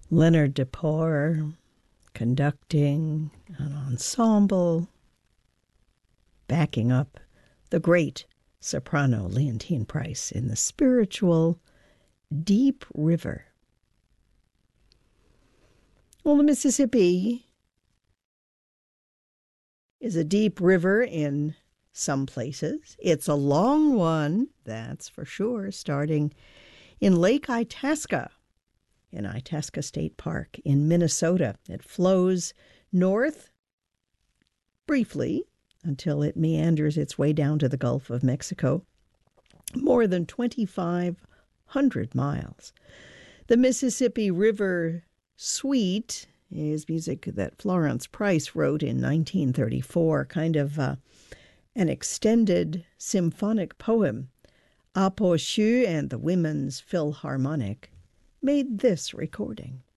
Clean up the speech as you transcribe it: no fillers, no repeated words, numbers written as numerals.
Leonard Depore conducting an ensemble, backing up the great soprano Leontyne Price in the spiritual Deep River. Well, the Mississippi is a deep river in some places. It's a long one, that's for sure, starting in Lake Itasca, in Itasca State Park in Minnesota. It flows north briefly until it meanders its way down to the Gulf of Mexico, more than 2,500 miles. The Mississippi River Suite is music that Florence Price wrote in 1934, kind of an extended symphonic poem. Apposhu and the Women's Philharmonic made this recording.